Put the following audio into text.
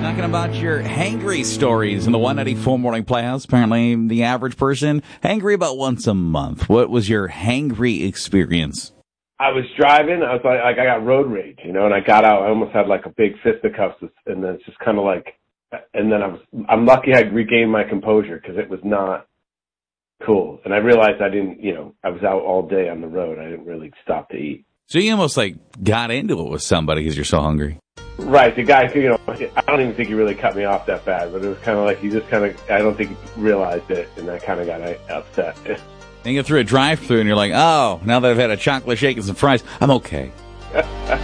Talking about your hangry stories in the 194 Morning Playhouse. Apparently, the average person hangry about once a month. What was your hangry experience? I was driving. I was like I got road rage, and I got out. I almost had like a big fisticuffs, and then it's just kind of like, and then I'm lucky I regained my composure because it was not cool. And I realized I didn't, I was out all day on the road. I didn't really stop to eat. So you almost got into it with somebody because you're so hungry. Right. The guy, I don't even think he really cut me off that bad, but it was kind of like he just I don't think he realized it, and I kind of got upset. And you go through a drive-thru and you're like, oh, now that I've had a chocolate shake and some fries, I'm okay.